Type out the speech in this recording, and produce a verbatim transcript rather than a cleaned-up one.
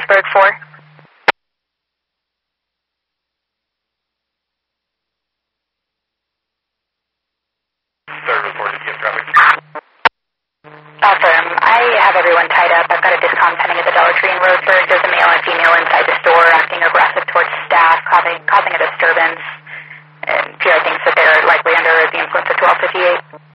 Iceberg four. Third report, did you get traffic? Affirm. I have everyone tied up. I've got a discom pending at the Dollar Tree in Roseburg. There's a male and female inside the store acting aggressive towards staff, causing, causing a disturbance. And P R thinks that they're likely under the influence of twelve fifty-eight.